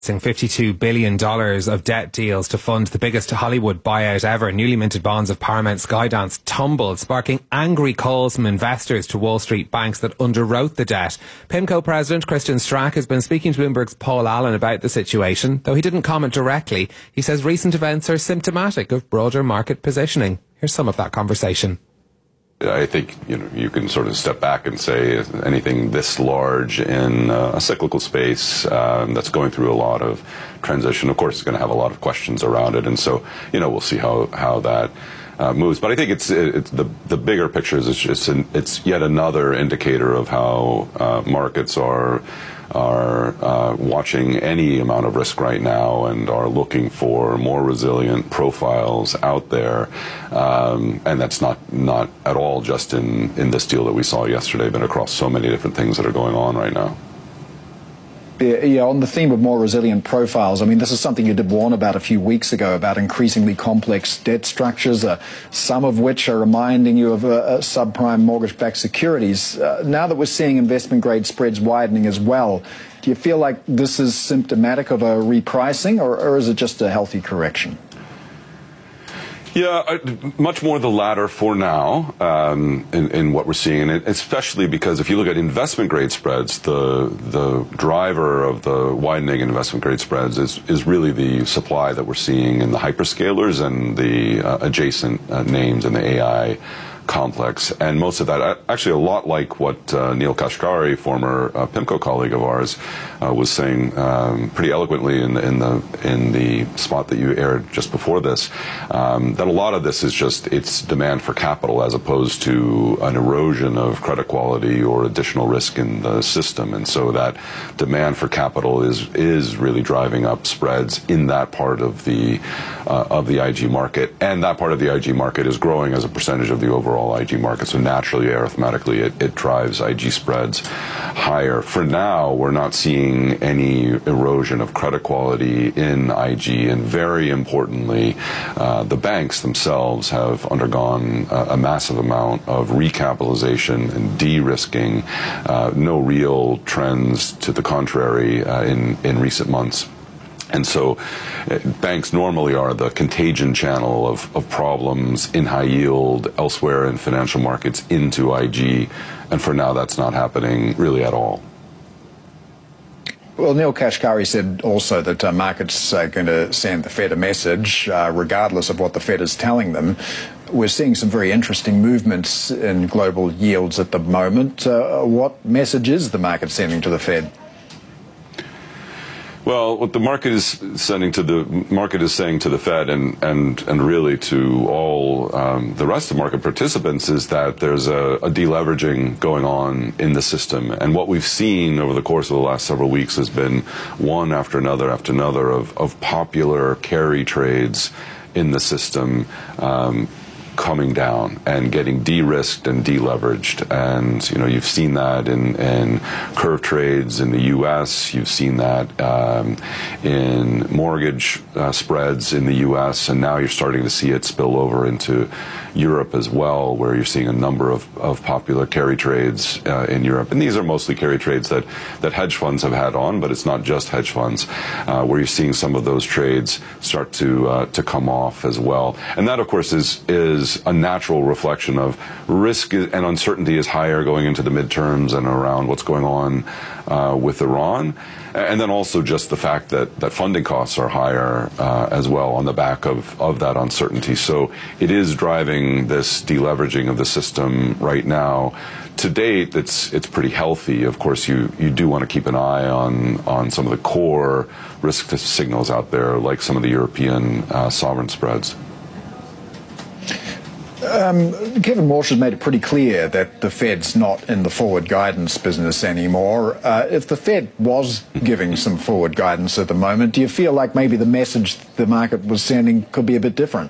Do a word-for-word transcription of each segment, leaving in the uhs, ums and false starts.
fifty-two billion dollars of debt deals to fund the biggest Hollywood buyout ever. Newly minted bonds of Paramount Skydance tumbled, sparking angry calls from investors to Wall Street banks that underwrote the debt. PIMCO President Christian Stracke has been speaking to Bloomberg's Paul Allen about the situation, though he didn't comment directly. He says recent events are symptomatic of broader market positioning. Here's some of that conversation. I think you know you can sort of step back and say anything this large in uh, a cyclical space um, that's going through a lot of transition, of course, is going to have a lot of questions around it, and so you know we'll see how how that uh, moves. But I think it's it's the the bigger picture is it's just an, it's yet another indicator of how uh, markets are. are uh, watching any amount of risk right now and are looking for more resilient profiles out there. Um, and that's not, not at all just in, in this deal that we saw yesterday, but across so many different things that are going on right now. Yeah, on the theme of more resilient profiles, I mean, this is something you did warn about a few weeks ago, about increasingly complex debt structures, uh, some of which are reminding you of uh, uh, subprime mortgage-backed securities. Uh, now that we're seeing investment-grade spreads widening as well, do you feel like this is symptomatic of a repricing, or, or is it just a healthy correction? Yeah, much more the latter for now um, in, in what we're seeing, and especially because if you look at investment-grade spreads, the the driver of the widening investment-grade spreads is, is really the supply that we're seeing in the hyperscalers and the uh, adjacent uh, names in the A I complex. And most of that, actually a lot like what uh, Neel Kashkari, former uh, PIMCO colleague of ours, uh, was saying um, pretty eloquently in, in the in the spot that you aired just before this, um, that a lot of this is just it's demand for capital as opposed to an erosion of credit quality or additional risk in the system. And so that demand for capital is is really driving up spreads in that part of the uh, of the I G market, and that part of the I G market is growing as a percentage of the overall I G market. So naturally, arithmetically, it, it drives I G spreads higher. For now, we're not seeing any erosion of credit quality in I G, and very importantly, uh, the banks themselves have undergone a, a massive amount of recapitalization and de-risking. Uh, no real trends to the contrary uh, in, in recent months. And so uh, banks normally are the contagion channel of, of problems in high yield, elsewhere in financial markets, into I G. And for now, that's not happening really at all. Well, Neel Kashkari said also that uh, markets are going to send the Fed a message, uh, regardless of what the Fed is telling them. We're seeing some very interesting movements in global yields at the moment. Uh, what message is the market sending to the Fed? Well, what the market is sending to the market is saying to the Fed and and and really to all um, the rest of market participants is that there's a, a deleveraging going on in the system, and what we've seen over the course of the last several weeks has been one after another after another of of popular carry trades in the system. Um, coming down and getting de-risked and de-leveraged. And, you know, you've seen that in, in curve trades in the U S, you've seen that um, in mortgage uh, spreads in the U S, and now you're starting to see it spill over into Europe as well, where you're seeing a number of, of popular carry trades uh, in Europe. And these are mostly carry trades that, that hedge funds have had on, but it's not just hedge funds, uh, where you're seeing some of those trades start to uh, to come off as well. And that, of course, is is a natural reflection of risk and uncertainty is higher going into the midterms and around what's going on uh, with Iran. And then also just the fact that, that funding costs are higher uh, as well on the back of, of that uncertainty. So it is driving this deleveraging of the system right now. To date, it's it's pretty healthy. Of course, you, you do want to keep an eye on, on some of the core risk signals out there, like some of the European uh, sovereign spreads. Um, Kevin Walsh has made it pretty clear that the Fed's not in the forward guidance business anymore. Uh, if the Fed was giving some forward guidance at the moment, do you feel like maybe the message the market was sending could be a bit different?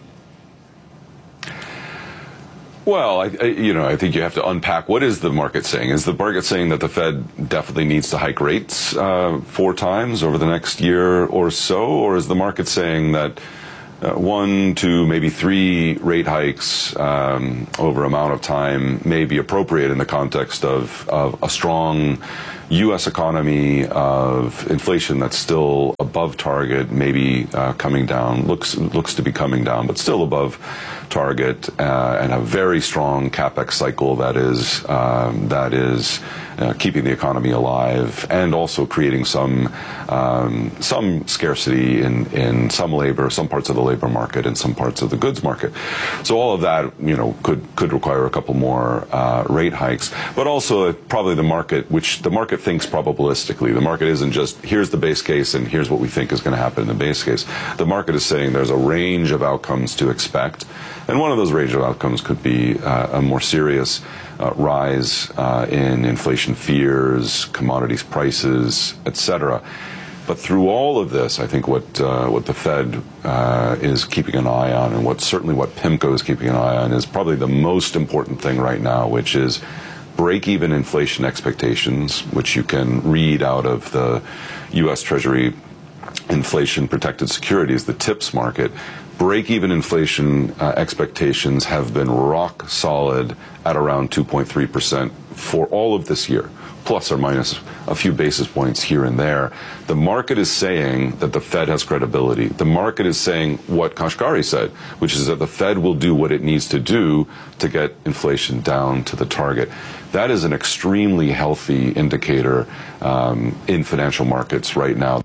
Well, I, I, you know, I think you have to unpack what is the market saying. Is the market saying that the Fed definitely needs to hike rates uh, four times over the next year or so, or is the market saying that Uh, one, two, maybe three rate hikes um, over amount of time may be appropriate in the context of, of a strong U S economy of inflation that's still above target, maybe uh, coming down, looks looks to be coming down, but still above target, uh, and a very strong capex cycle that is um, that is uh, keeping the economy alive, and also creating some um, some scarcity in in some labor, some parts of the labor market, and some parts of the goods market. So all of that, you know, could could require a couple more uh, rate hikes, but also probably the market, which the market thinks probabilistically. The market isn't just here's the base case and here's what we think is going to happen in the base case. The market is saying there's a range of outcomes to expect, and one of those range of outcomes could be uh, a more serious uh, rise uh, in inflation fears, commodities prices, et cetera. But through all of this, I think what uh, what the Fed uh, is keeping an eye on, and what certainly what PIMCO is keeping an eye on, is probably the most important thing right now, which is break-even inflation expectations, which you can read out of the U S Treasury inflation-protected securities, the TIPS market. Break-even inflation uh, expectations have been rock solid at around two point three percent for all of this year, plus or minus a few basis points here and there. The market is saying that the Fed has credibility. The market is saying what Kashkari said, which is that the Fed will do what it needs to do to get inflation down to the target. That is an extremely healthy indicator um, in financial markets right now.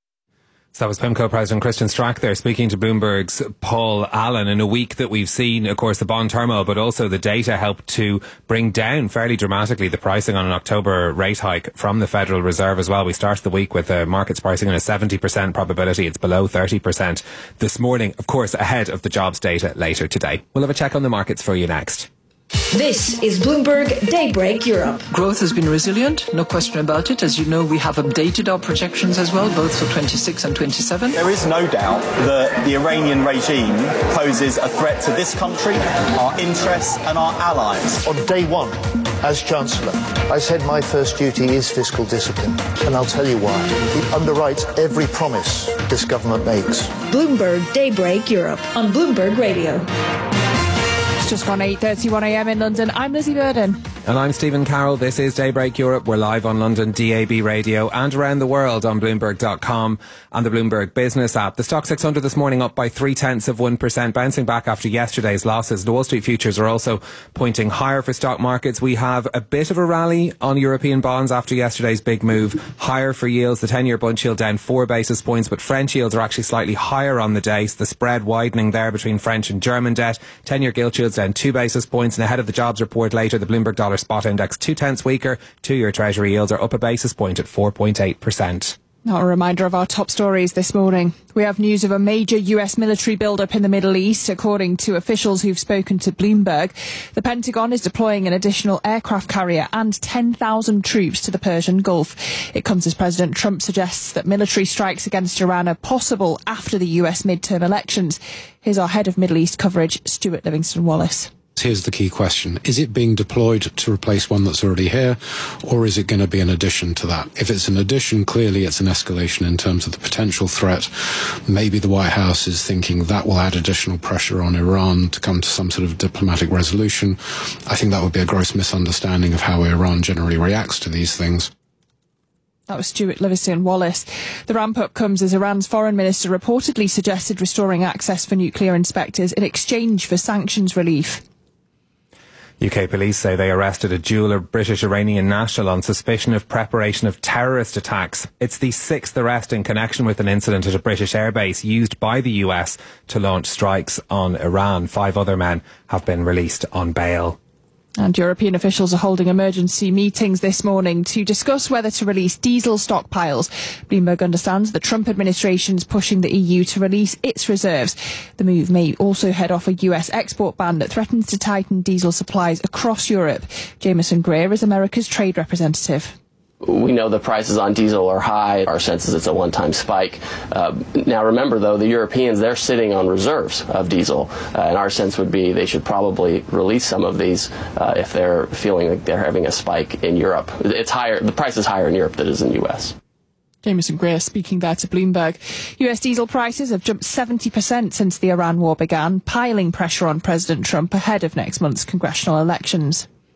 So that was PIMCO President Christian Stracke there speaking to Bloomberg's Paul Allen in a week that we've seen, of course, the bond turmoil, but also the data helped to bring down fairly dramatically the pricing on an October rate hike from the Federal Reserve as well. We started the week with the markets pricing in a seventy percent probability. It's below thirty percent this morning, of course, ahead of the jobs data later today. We'll have a check on the markets for you next. This is Bloomberg Daybreak Europe. Growth has been resilient, no question about it. As you know, we have updated our projections as well, both for twenty-six and twenty-seven. There is no doubt that the Iranian regime poses a threat to this country, our interests and our allies. On day one, as Chancellor, I said my first duty is fiscal discipline, and I'll tell you why. It underwrites every promise this government makes. Bloomberg Daybreak Europe on Bloomberg Radio. It's just gone eight thirty-one a m in London. I'm Lizzie Burden. And I'm Stephen Carroll. This is Daybreak Europe. We're live on London D A B radio and around the world on Bloomberg dot com and the Bloomberg Business app. The Stock six hundred this morning up by three tenths of one percent, bouncing back after yesterday's losses. The Wall Street futures are also pointing higher for stock markets. We have a bit of a rally on European bonds after yesterday's big move. Higher for yields. The ten-year bund yield down four basis points, but French yields are actually slightly higher on the day. So the spread widening there between French and German debt. ten-year gilt yields down two basis points, and ahead of the jobs report later, the Bloomberg Dollar Spot Index two tenths weaker. Two-year Treasury yields are up a basis point at four point eight percent. Now a reminder of our top stories this morning. We have news of a major U S military build-up in the Middle East, according to officials who've spoken to Bloomberg. The Pentagon is deploying an additional aircraft carrier and ten thousand troops to the Persian Gulf. It comes as President Trump suggests that military strikes against Iran are possible after the U S midterm elections. Here's our head of Middle East coverage, Stuart Livingston-Wallace. Here's the key question. Is it being deployed to replace one that's already here, or is it going to be an addition to that? If it's an addition, clearly it's an escalation in terms of the potential threat. Maybe the White House is thinking that will add additional pressure on Iran to come to some sort of diplomatic resolution. I think that would be a gross misunderstanding of how Iran generally reacts to these things. That was Stuart Livingston-Wallace. The ramp-up comes as Iran's foreign minister reportedly suggested restoring access for nuclear inspectors in exchange for sanctions relief. U K police say they arrested a dual British-Iranian national on suspicion of preparation of terrorist attacks. It's the sixth arrest in connection with an incident at a British airbase used by the U S to launch strikes on Iran. Five other men have been released on bail. And European officials are holding emergency meetings this morning to discuss whether to release diesel stockpiles. Bloomberg understands the Trump administration is pushing the E U to release its reserves. The move may also head off a U S export ban that threatens to tighten diesel supplies across Europe. Jameson Greer is America's trade representative. We know the prices on diesel are high. Our sense is it's a one-time spike. Uh, now, remember, though, the Europeans, they're sitting on reserves of diesel. Uh, and our sense would be they should probably release some of these uh, if they're feeling like they're having a spike in Europe. It's higher. The price is higher in Europe than it is in the U S. Jameson Greer speaking there to Bloomberg. U S diesel prices have jumped seventy percent since the Iran war began, piling pressure on President Trump ahead of next month's congressional elections.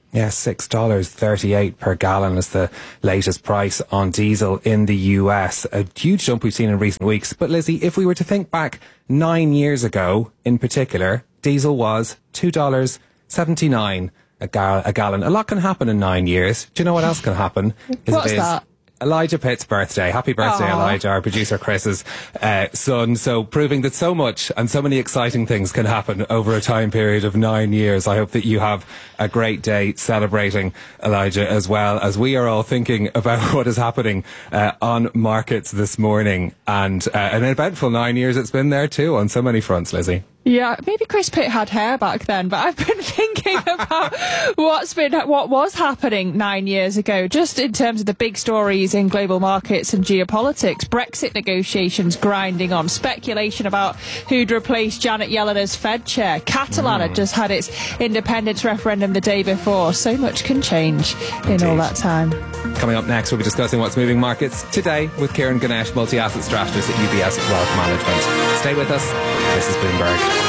Yeah, six dollars thirty-eight per gallon is the latest price on diesel in the U S. A huge jump we've seen in recent weeks. But Lizzie, if we were to think back nine years ago in particular, diesel was two dollars seventy-nine a, gal- a gallon. A lot can happen in nine years. Do you know what else can happen? Is What's it is that? Elijah Pitt's birthday. Happy birthday, Aww. Elijah, our producer Chris's uh, son. So proving that so much and so many exciting things can happen over a time period of nine years. I hope that you have a great day celebrating Elijah, as well as we are all thinking about what is happening uh, on markets this morning. And uh, an eventful nine years it's been there too on so many fronts, Lizzie. Yeah, maybe Chris Pitt had hair back then, but I've been thinking about what's been, what was happening nine years ago, just in terms of the big stories in global markets and geopolitics. Brexit negotiations grinding on, speculation about who'd replace Janet Yellen as Fed chair. Catalan mm. had just had its independence referendum the day before. So much can change in Indeed. all that time. Coming up next, we'll be discussing what's moving markets today with Kieran Ganesh, multi-asset strategist at U B S Wealth Management. Stay with us. This is Bloomberg.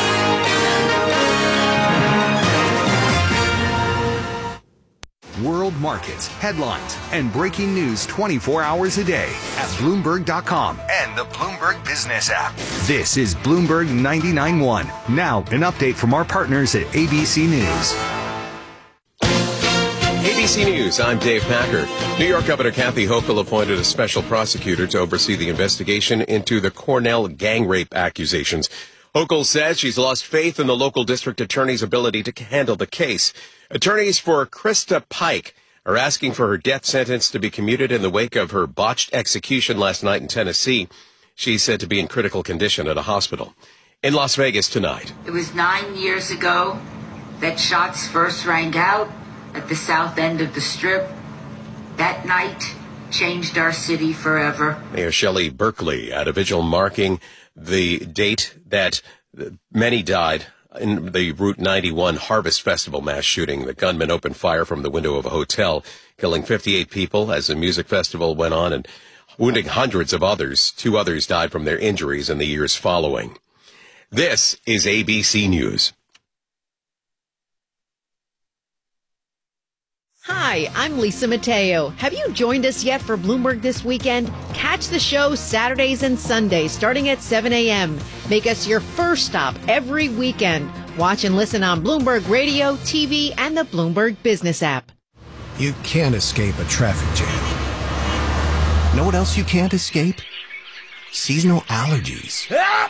World markets, headlines, and breaking news twenty-four hours a day at Bloomberg dot com and the Bloomberg Business app. This is Bloomberg ninety-nine point one. Now, an update from our partners at A B C News. A B C News, I'm Dave Packer. New York Governor Kathy Hochul appointed a special prosecutor to oversee the investigation into the Cornell gang rape accusations. Hochul says she's lost faith in the local district attorney's ability to handle the case. Attorneys for Krista Pike are asking for her death sentence to be commuted in the wake of her botched execution last night in Tennessee. She's said to be in critical condition at a hospital. In Las Vegas tonight. It was nine years ago that shots first rang out at the south end of the Strip. That night changed our city forever. Mayor Shelley Berkeley at a vigil marking the date that many died in the Route ninety-one Harvest Festival mass shooting. The gunman opened fire from the window of a hotel, killing fifty-eight people as the music festival went on and wounding hundreds of others. Two others died from their injuries in the years following. This is A B C News. Hi, I'm Lisa Mateo. Have you joined us yet for Bloomberg This Weekend? Catch the show Saturdays and Sundays starting at seven a.m. Make us your first stop every weekend. Watch and listen on Bloomberg Radio, T V, and the Bloomberg Business app. You can't escape a traffic jam. Know what else you can't escape? Seasonal allergies.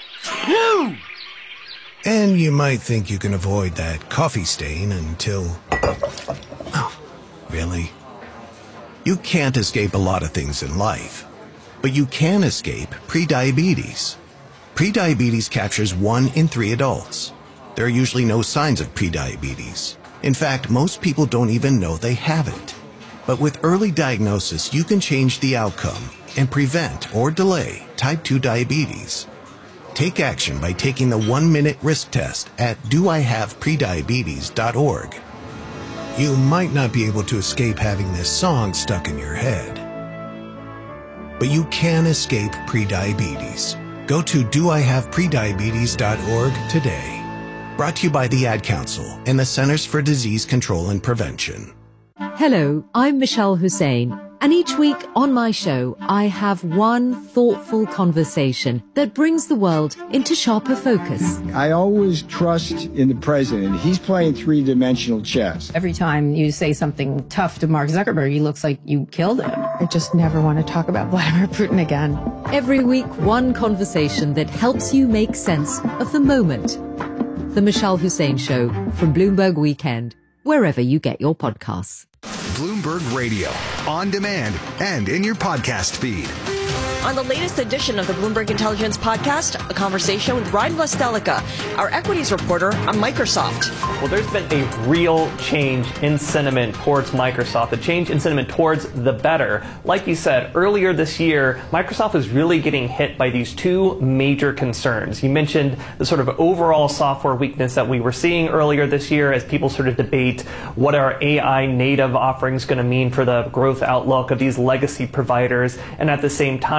And you might think you can avoid that coffee stain until... Oh. Really? You can't escape a lot of things in life, but you can escape prediabetes. Prediabetes captures one in three adults. There are usually no signs of prediabetes. In fact, most people don't even know they have it. But with early diagnosis, you can change the outcome and prevent or delay type two diabetes. Take action by taking the one-minute risk test at do I have prediabetes dot org. You might not be able to escape having this song stuck in your head, but you can escape prediabetes. Go to do I have prediabetes dot org today. Brought to you by the Ad Council and the Centers for Disease Control and Prevention. Hello, I'm Michelle Hussein, and each week on my show, I have one thoughtful conversation that brings the world into sharper focus. I always trust in the president. He's playing three-dimensional chess. Every time you say something tough to Mark Zuckerberg, he looks like you killed him. I just never want to talk about Vladimir Putin again. Every week, one conversation that helps you make sense of the moment. The Michelle Hussein Show from Bloomberg Weekend, wherever you get your podcasts. Bloomberg Radio, on demand and in your podcast feed. On the latest edition of the Bloomberg Intelligence Podcast, a conversation with Ryan Vlastelica, our equities reporter on Microsoft. Well, there's been a real change in sentiment towards Microsoft, a change in sentiment towards the better. Like you said, earlier this year, Microsoft was really getting hit by these two major concerns. You mentioned the sort of overall software weakness that we were seeing earlier this year as people sort of debate what are A I native offerings going to mean for the growth outlook of these legacy providers. And at the same time,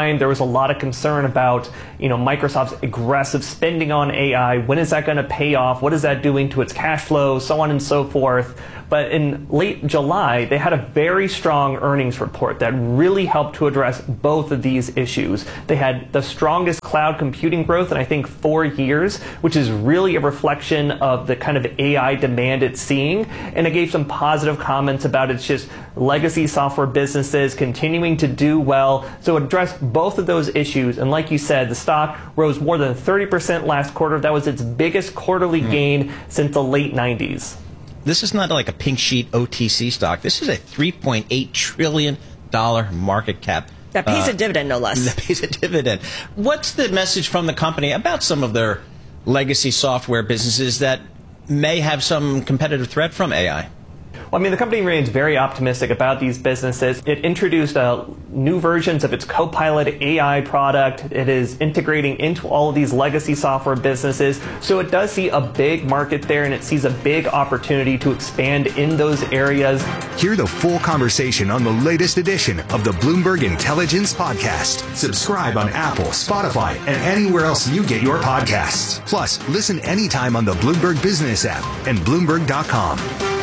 time, there was a lot of concern about, you know, Microsoft's aggressive spending on A I. When is that going to pay off? What is that doing to its cash flow? So on and so forth. But in late July, they had a very strong earnings report that really helped to address both of these issues. They had the strongest cloud computing growth in, I think, four years, which is really a reflection of the kind of A I demand it's seeing. And it gave some positive comments about its just legacy software businesses continuing to do well. So it addressed both of those issues. And like you said, the stock rose more than thirty percent last quarter. That was its biggest quarterly mm. gain since the late nineties. This is not like a pink sheet O T C stock. This is a three point eight trillion dollars market cap. That pays uh, a dividend, no less. That pays a dividend. What's the message from the company about some of their legacy software businesses that may have some competitive threat from A I? Well, I mean, the company remains very optimistic about these businesses. It introduced uh, new versions of its Copilot A I product. It is integrating into all of these legacy software businesses. So it does see a big market there, and it sees a big opportunity to expand in those areas. Hear the full conversation on the latest edition of the Bloomberg Intelligence Podcast. Subscribe on Apple, Spotify, and anywhere else you get your podcasts. Plus, listen anytime on the Bloomberg Business app and Bloomberg dot com.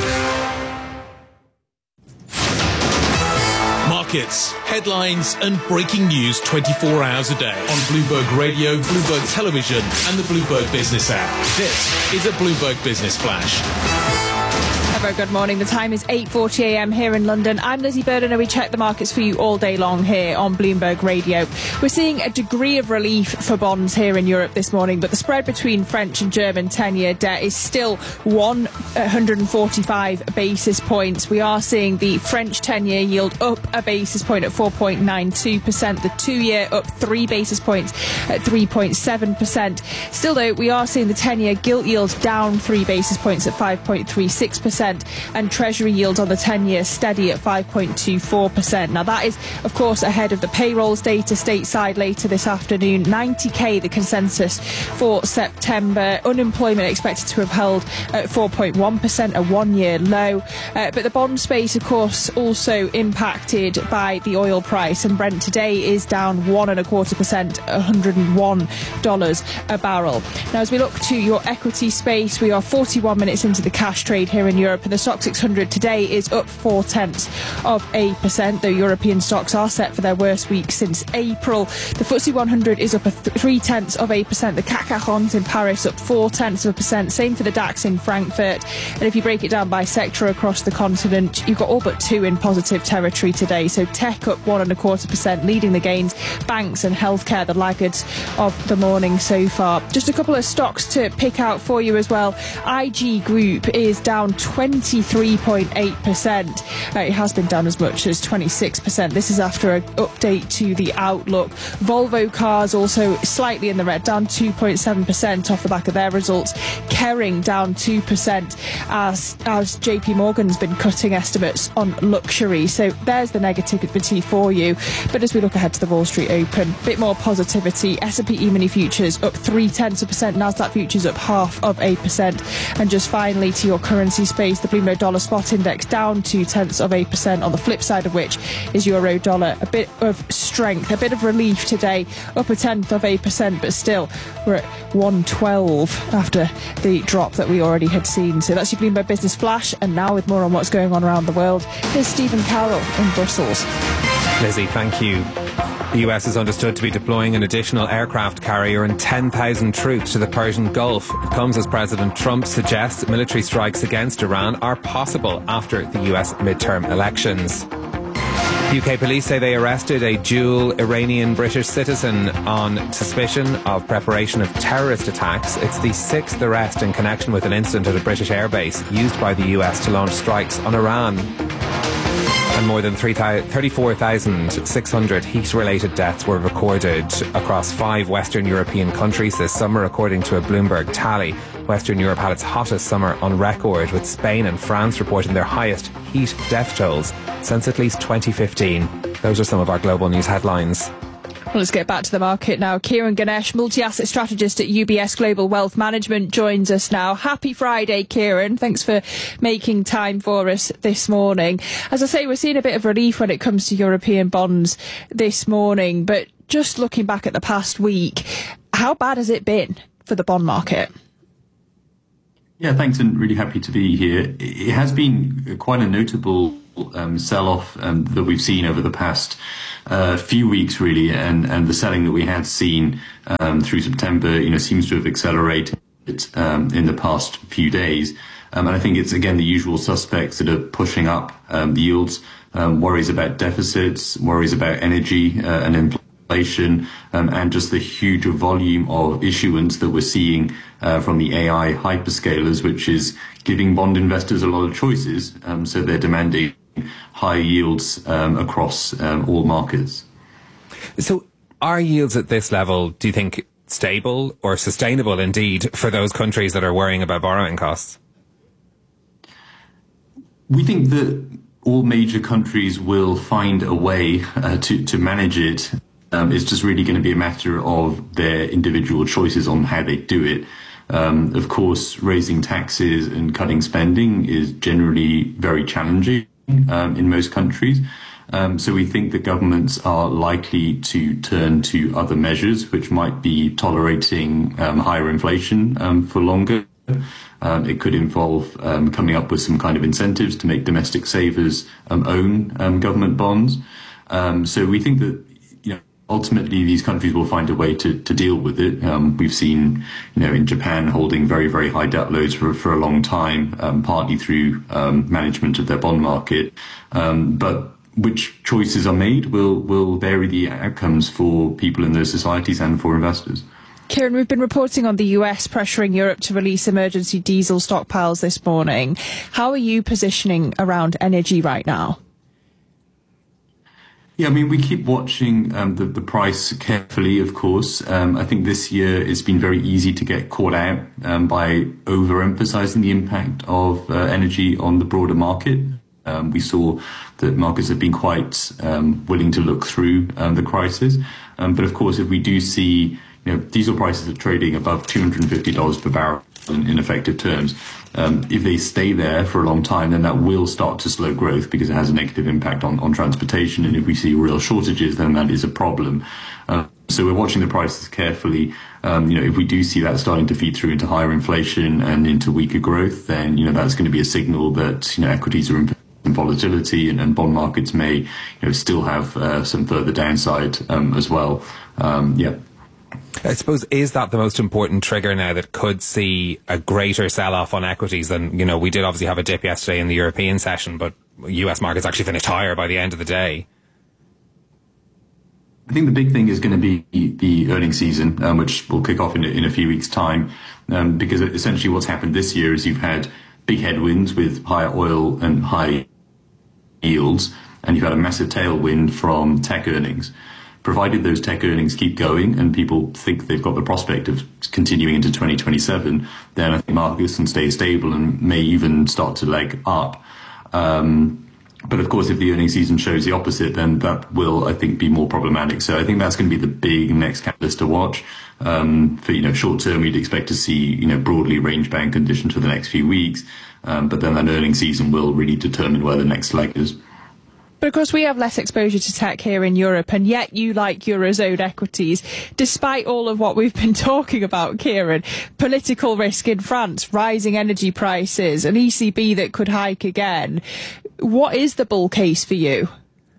Markets, headlines, and breaking news twenty-four hours a day on Bloomberg Radio, Bloomberg Television, and the Bloomberg Business app. This is a Bloomberg Business Flash. A very good morning. The time is eight forty a m here in London. I'm Lizzie Burden, and we check the markets for you all day long here on Bloomberg Radio. We're seeing a degree of relief for bonds here in Europe this morning, but the spread between French and German ten-year debt is still one hundred forty-five basis points. We are seeing the French ten-year yield up a basis point at four point nine two percent, the two-year up three basis points at three point seven percent. Still, though, we are seeing the ten-year gilt yield down three basis points at five point three six percent. And Treasury yields on the ten-year steady at five point two four percent. Now, that is, of course, ahead of the payrolls data stateside later this afternoon. ninety K, the consensus for September. Unemployment expected to have held at four point one percent, a one-year low. Uh, but the bond space, of course, also impacted by the oil price. And Brent today is down one and a quarter percent, one hundred one dollars a barrel. Now, as we look to your equity space, we are forty-one minutes into the cash trade here in Europe. And the stock six hundred today is up four tenths of a percent, though European stocks are set for their worst week since April. The F T S E one hundred is up a th- three tenths of a percent. The C A C quarante in Paris up four tenths of a percent. Same for the DAX in Frankfurt. And if you break it down by sector across the continent, you've got all but two in positive territory today. So tech up one and a quarter percent, leading the gains. Banks and healthcare, the laggards of the morning so far. Just a couple of stocks to pick out for you as well. I G Group is down twenty-three point eight percent. Uh, it has been down as much as twenty-six percent. This is after an update to the outlook. Volvo Cars also slightly in the red, down two point seven percent off the back of their results. Kering down two percent as, as J P Morgan's been cutting estimates on luxury. So there's the negativity for you. But as we look ahead to the Wall Street Open, a bit more positivity. S and P E-mini futures up three tenths of a percent. Nasdaq futures up half of a percent. And just finally to your currency space, the Bloomberg Dollar Spot Index down two tenths of a percent, on the flip side of which is Euro Dollar. A bit of strength, a bit of relief today, up a tenth of a percent, but still we're at one twelve after the drop that we already had seen. So that's your Bloomberg Business Flash, and now with more on what's going on around the world, here's Stephen Carroll in Brussels. Lizzie, thank you. The U S is understood to be deploying an additional aircraft carrier and ten thousand troops to the Persian Gulf. It comes as President Trump suggests military strikes against Iran are possible after the U S midterm elections. U K police say they arrested a dual Iranian-British citizen on suspicion of preparation of terrorist attacks. It's the sixth arrest in connection with an incident at a British airbase used by the U S to launch strikes on Iran. And more than thirty-four thousand six hundred heat-related deaths were recorded across five Western European countries this summer, according to a Bloomberg tally. Western Europe had its hottest summer on record, with Spain and France reporting their highest heat death tolls since at least twenty fifteen. Those are some of our global news headlines. Well, let's get back to the market now. Kieran Ganesh, multi-asset strategist at U B S Global Wealth Management, joins us now. Happy Friday, Kieran. Thanks for making time for us this morning. As I say, we're seeing a bit of relief when it comes to European bonds this morning, but just looking back at the past week, how bad has it been for the bond market? Yeah, thanks, and really happy to be here. It has been quite a notable um, sell-off um, that we've seen over the past uh, few weeks, really, and, and the selling that we had seen um, through September, you know, seems to have accelerated um, in the past few days. Um, and I think it's, again, the usual suspects that are pushing up um, yields, um, worries about deficits, worries about energy uh, and inflation, um, and just the huge volume of issuance that we're seeing uh, from the A I hyperscalers, which is giving bond investors a lot of choices. Um, so they're demanding high yields um, across um, all markets. So are yields at this level, do you think, stable or sustainable indeed for those countries that are worrying about borrowing costs? We think that all major countries will find a way uh, to, to manage it. Um, it's just really going to be a matter of their individual choices on how they do it. Um, of course, raising taxes and cutting spending is generally very challenging um, in most countries. Um, so we think that governments are likely to turn to other measures, which might be tolerating um, higher inflation um, for longer. Um, it could involve um, coming up with some kind of incentives to make domestic savers um, own um, government bonds. Um, so we think that, you know, ultimately these countries will find a way to, to deal with it. Um, we've seen, you know, in Japan holding very, very high debt loads for, for a long time, um, partly through um, management of their bond market. Um, but which choices are made will, will vary the outcomes for people in those societies and for investors. Kieran, we've been reporting on the U S pressuring Europe to release emergency diesel stockpiles this morning. How are you positioning around energy right now? Yeah, I mean, we keep watching um, the, the price carefully, of course. Um, I think this year it's been very easy to get caught out um, by overemphasizing the impact of uh, energy on the broader market. Um, we saw that markets have been quite um, willing to look through um, the crisis. Um, but of course, if we do see, you know, diesel prices are trading above two hundred fifty dollars per barrel in, in effective terms. Um, if they stay there for a long time, then that will start to slow growth because it has a negative impact on, on transportation. And if we see real shortages, then that is a problem. Uh, so we're watching the prices carefully. Um, you know, if we do see that starting to feed through into higher inflation and into weaker growth, then, you know, that's going to be a signal that, you know, equities are in volatility and, and bond markets may, you know, still have uh, some further downside um, as well. Um, yeah. I suppose, is that the most important trigger now that could see a greater sell-off on equities than, you know, we did obviously have a dip yesterday in the European session, but U S markets actually finished higher by the end of the day? I think the big thing is going to be the earnings season, um, which will kick off in a, in a few weeks' time, um, because essentially what's happened this year is you've had big headwinds with higher oil and high yields, and you've had a massive tailwind from tech earnings. Provided those tech earnings keep going and people think they've got the prospect of continuing into twenty twenty-seven, then I think markets can stay stable and may even start to leg up. Um, but of course, if the earnings season shows the opposite, then that will, I think, be more problematic. So I think that's going to be the big next catalyst to watch. Um, for, you know, short term, we'd expect to see, you know, broadly range bound conditions for the next few weeks. Um, but then that earnings season will really determine where the next leg is. But of course, we have less exposure to tech here in Europe, and yet you like Eurozone equities, despite all of what we've been talking about, Kieran. Political risk in France, rising energy prices, an E C B that could hike again. What is the bull case for you?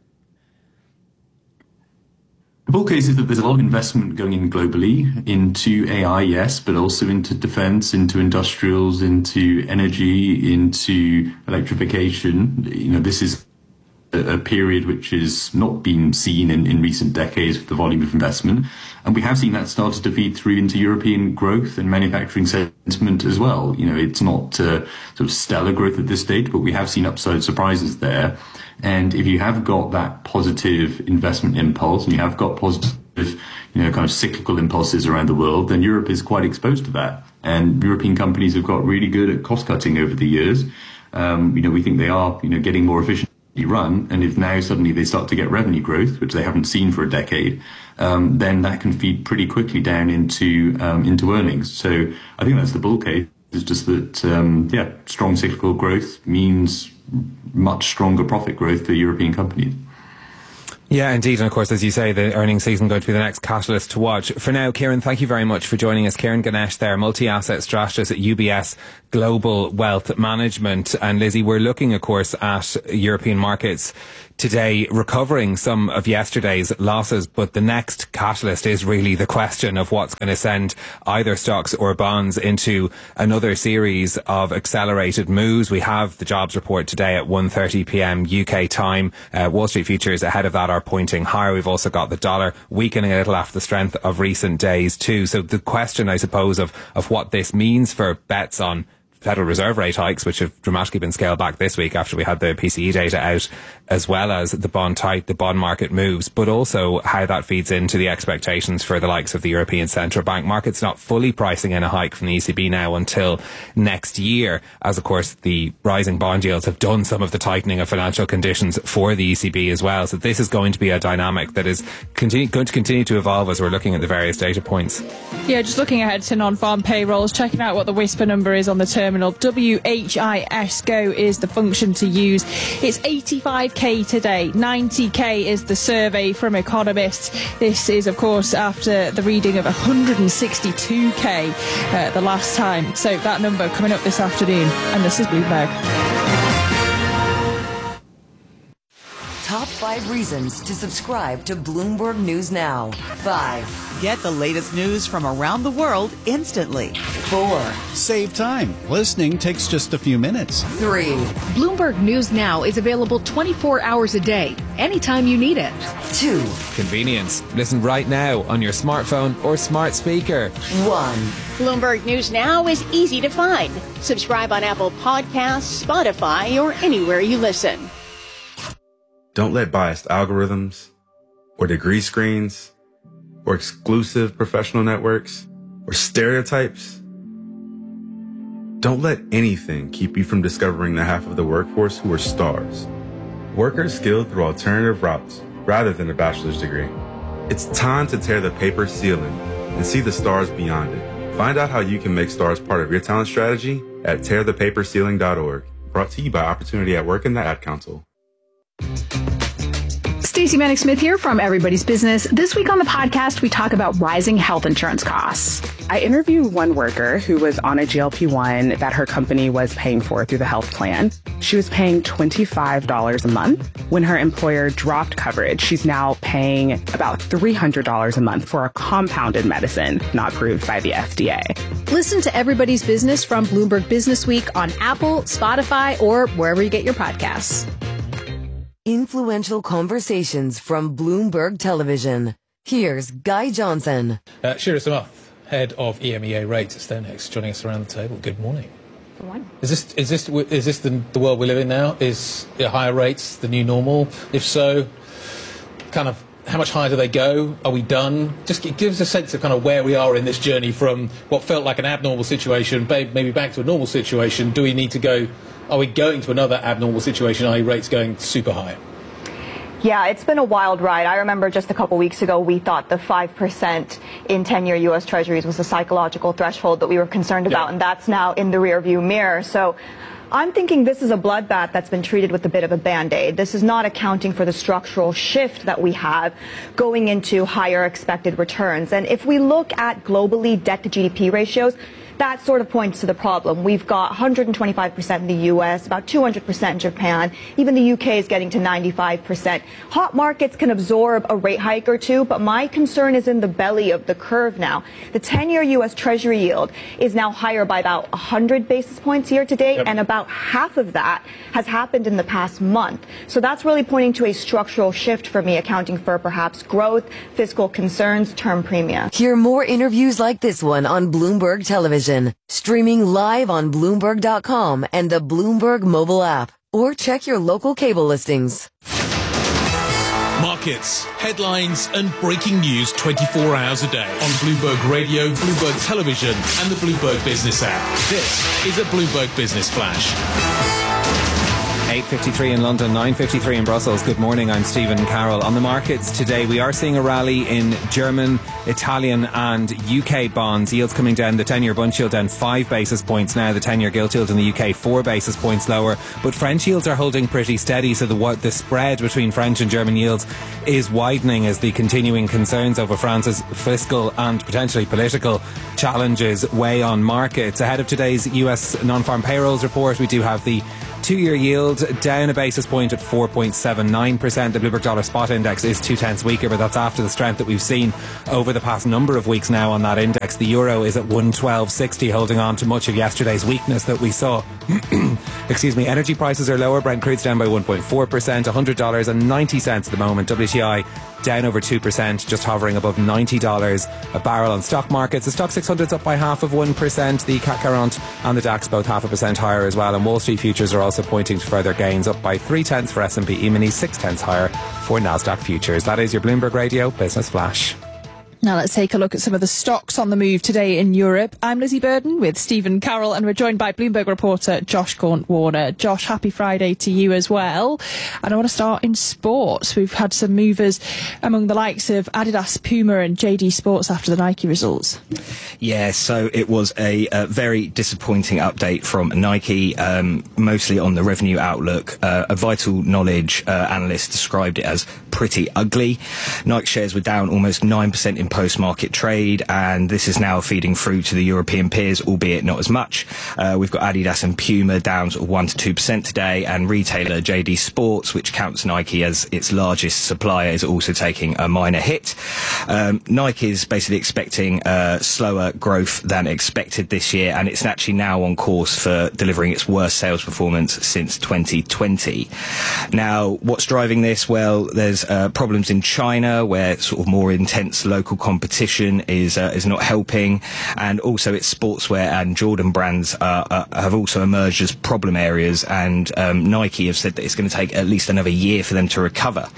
The bull case is that there's a lot of investment going in globally into A I, yes, but also into defense, into industrials, into energy, into electrification. You know, this is a period which has not been seen in, in recent decades with the volume of investment. And we have seen that started to feed through into European growth and manufacturing sentiment as well. You know, it's not uh, sort of stellar growth at this stage, but we have seen upside surprises there. And if you have got that positive investment impulse and you have got positive, you know, kind of cyclical impulses around the world, then Europe is quite exposed to that. And European companies have got really good at cost cutting over the years. Um, you know, we think they are, you know, getting more efficient run, and if now suddenly they start to get revenue growth, which they haven't seen for a decade, um, then that can feed pretty quickly down into um, into earnings. So I think that's the bull case. It's just that um, yeah, strong cyclical growth means much stronger profit growth for European companies. Yeah, indeed. And of course, as you say, the earnings season going to be the next catalyst to watch. For now, Kieran, thank you very much for joining us. Kieran Ganesh there, multi-asset strategist at U B S Global Wealth Management. And Lizzie, we're looking, of course, at European markets today recovering some of yesterday's losses, but the next catalyst is really the question of what's going to send either stocks or bonds into another series of accelerated moves. We have the jobs report today at one thirty p.m. U K time. Uh, Wall Street futures ahead of that are pointing higher. We've also got the dollar weakening a little after the strength of recent days too. So the question, I suppose, of, of what this means for bets on Federal Reserve rate hikes, which have dramatically been scaled back this week after we had the P C E data out, as well as the bond tight, the bond market moves, but also how that feeds into the expectations for the likes of the European Central Bank. Market's not fully pricing in a hike from the E C B now until next year, as of course the rising bond yields have done some of the tightening of financial conditions for the E C B as well. So this is going to be a dynamic that is continue, going to continue to evolve as we're looking at the various data points. Yeah, just looking ahead to non-farm payrolls, checking out what the whisper number is on the terminal. W H I S Go is the function to use. It's eighty-five k today. ninety k is the survey from economists. This is, of course, after the reading of one hundred sixty-two k uh, the last time. So that number coming up this afternoon. And this is Bloomberg. Top five reasons to subscribe to Bloomberg News Now. Five. Get the latest news from around the world instantly. Four. Save time. Listening takes just a few minutes. Three. Bloomberg News Now is available twenty-four hours a day, anytime you need it. Two. Convenience. Listen right now on your smartphone or smart speaker. One. Bloomberg News Now is easy to find. Subscribe on Apple Podcasts, Spotify, or anywhere you listen. Don't let biased algorithms or degree screens or exclusive professional networks or stereotypes. Don't let anything keep you from discovering the half of the workforce who are stars. Workers skilled through alternative routes rather than a bachelor's degree. It's time to tear the paper ceiling and see the stars beyond it. Find out how you can make stars part of your talent strategy at tear the paper ceiling dot org. Brought to you by Opportunity at Work and the Ad Council. Stacey Manning Smith here from Everybody's Business. This week on the podcast, we talk about rising health insurance costs. I interviewed one worker who was on a G L P one that her company was paying for through the health plan. She was paying twenty-five dollars a month. When her employer dropped coverage, she's now paying about three hundred dollars a month for a compounded medicine not approved by the F D A. Listen to Everybody's Business from Bloomberg Business Week on Apple, Spotify, or wherever you get your podcasts. Influential conversations from Bloomberg Television. Here's Guy Johnson. Uh, Shira Samath, head of E M E A rates at StoneX, joining us around the table. Good morning. Good morning. Is this is this is this the, the world we live in now? Is higher rates the new normal? If so, kind of how much higher do they go? Are we done? Just give us a sense of kind of where we are in this journey from what felt like an abnormal situation, maybe back to a normal situation. Do we need to go? Are we going to another abnormal situation, that is rates going super high? Yeah, it's been a wild ride. I remember just a couple weeks ago, we thought the five percent in ten-year U S Treasuries was a psychological threshold that we were concerned about, yeah. And that's now in the rearview mirror. So I'm thinking this is a bloodbath that's been treated with a bit of a Band-Aid. This is not accounting for the structural shift that we have going into higher expected returns. And if we look at globally debt to G D P ratios, that sort of points to the problem. We've got one hundred twenty-five percent in the U S, about two hundred percent in Japan. Even the U K is getting to ninety-five percent. Hot markets can absorb a rate hike or two, but my concern is in the belly of the curve now. The ten-year U S Treasury yield is now higher by about one hundred basis points year to date, yep. And about half of that has happened in the past month. So that's really pointing to a structural shift for me, accounting for perhaps growth, fiscal concerns, term premia. Hear more interviews like this one on Bloomberg Television. Streaming live on Bloomberg dot com and the Bloomberg mobile app. Or check your local cable listings. Markets, headlines and breaking news twenty-four hours a day on Bloomberg Radio, Bloomberg Television and the Bloomberg Business app. This is a Bloomberg Business Flash. eight fifty-three in London, nine fifty-three in Brussels. Good morning, I'm Stephen Carroll. On the markets today, we are seeing a rally in German, Italian and U K bonds. Yields coming down, the ten-year bund yield down five basis points now, the ten-year gilt yield in the U K four basis points lower. But French yields are holding pretty steady, so the, the spread between French and German yields is widening as the continuing concerns over France's fiscal and potentially political challenges weigh on markets. Ahead of today's U S non-farm payrolls report, we do have the two-year yield down a basis point at four point seven nine percent. The Bloomberg Dollar Spot Index is two-tenths weaker, but that's after the strength that we've seen over the past number of weeks now on that index. The euro is at one twelve sixty, holding on to much of yesterday's weakness that we saw. Excuse me. Energy prices are lower. Brent crude's down by one point four percent, one hundred dollars and ninety cents at the moment. W T I down over two percent, just hovering above ninety dollars a barrel. On stock markets, the Stock six hundred's up by half of one percent. The C A C quarante and the DAX both half a percent higher as well. And Wall Street futures are also pointing to further gains, up by three tenths for S and P E-mini, six tenths higher for Nasdaq futures. That is your Bloomberg Radio Business Flash. Now let's take a look at some of the stocks on the move today in Europe. I'm Lizzie Burden with Stephen Carroll, and we're joined by Bloomberg reporter Josh Gaunt-Warner. Josh, happy Friday to you as well. And I want to start in sports. We've had some movers among the likes of Adidas, Puma and J D Sports after the Nike results. Yeah, so it was a, a very disappointing update from Nike, um, mostly on the revenue outlook. Uh, a Vital Knowledge uh, analyst described it as pretty ugly. Nike shares were down almost nine percent in post-market trade, and this is now feeding through to the European peers, albeit not as much. Uh, we've got Adidas and Puma down sort of one to two percent today, and retailer J D Sports, which counts Nike as its largest supplier, is also taking a minor hit. Um, Nike is basically expecting uh, slower growth than expected this year, and it's actually now on course for delivering its worst sales performance since twenty twenty. Now, what's driving this? Well, there's uh, problems in China, where sort of more intense local competition is uh, is not helping, and also its sportswear and Jordan brands uh, uh, have also emerged as problem areas, and um, Nike have said that it's going to take at least another year for them to recover.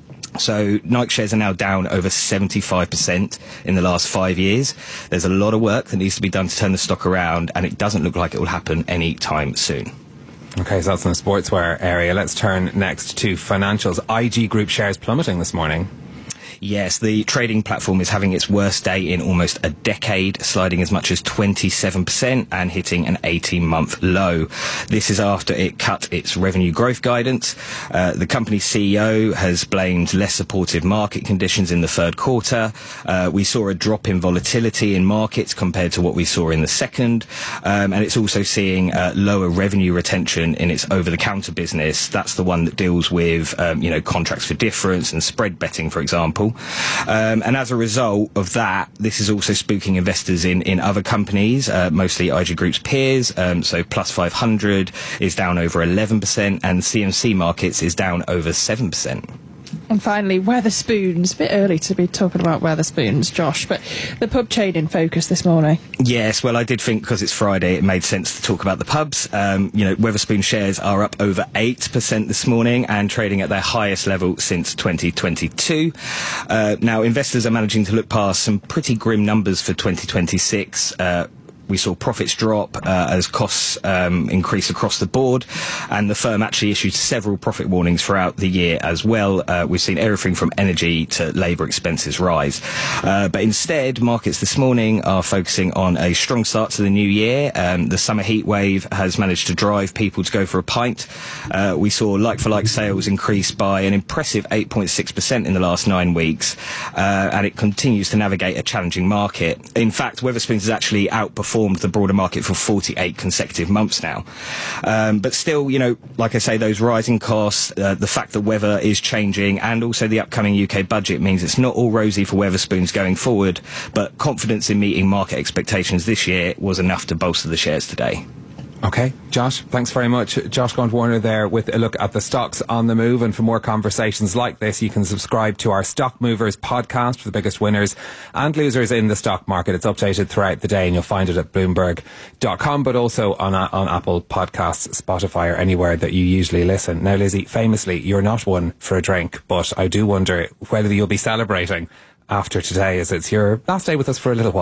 So Nike shares are now down over seventy-five percent in the last five years. There's a lot of work that needs to be done to turn the stock around, and it doesn't look like it will happen any time soon. Okay, so that's in the sportswear area. Let's turn next to financials. I G Group shares plummeting this morning. Yes, the trading platform is having its worst day in almost a decade, sliding as much as twenty-seven percent and hitting an eighteen-month low. This is after it cut its revenue growth guidance. Uh, the company's C E O has blamed less supportive market conditions in the third quarter. Uh, we saw a drop in volatility in markets compared to what we saw in the second. Um, and it's also seeing uh, lower revenue retention in its over-the-counter business. That's the one that deals with, um, you know, contracts for difference and spread betting, for example. Um, and as a result of that, this is also spooking investors in, in other companies, uh, mostly I G Group's peers. Um, so Plus five hundred is down over eleven percent, and C M C Markets is down over seven percent. And finally, Wetherspoons. A bit early to be talking about Wetherspoons, Josh, but the pub chain in focus this morning. Yes, well, I did think because it's Friday, it made sense to talk about the pubs. Um, you know, Wetherspoon shares are up over eight percent this morning and trading at their highest level since twenty twenty-two. Uh, now, investors are managing to look past some pretty grim numbers for twenty twenty-six. Uh, We saw profits drop uh, as costs um, increase across the board, and the firm actually issued several profit warnings throughout the year as well. Uh, we've seen everything from energy to labour expenses rise. Uh, but instead, markets this morning are focusing on a strong start to the new year. Um, the summer heat wave has managed to drive people to go for a pint. Uh, we saw like-for-like sales increase by an impressive eight point six percent in the last nine weeks, uh, and it continues to navigate a challenging market. In fact, Wetherspoons has actually outperformed the broader market for forty-eight consecutive months now. Um, but still, you know, like I say, those rising costs, uh, the fact that weather is changing, and also the upcoming U K budget means it's not all rosy for Wetherspoons going forward, but confidence in meeting market expectations this year was enough to bolster the shares today. Okay, Josh, thanks very much. Josh Gaunt-Warner there with a look at the stocks on the move. And for more conversations like this, you can subscribe to our Stock Movers podcast for the biggest winners and losers in the stock market. It's updated throughout the day, and you'll find it at bloomberg dot com, but also on on Apple Podcasts, Spotify, or anywhere that you usually listen. Now, Lizzie, famously, you're not one for a drink, but I do wonder whether you'll be celebrating after today, as it's your last day with us for a little while.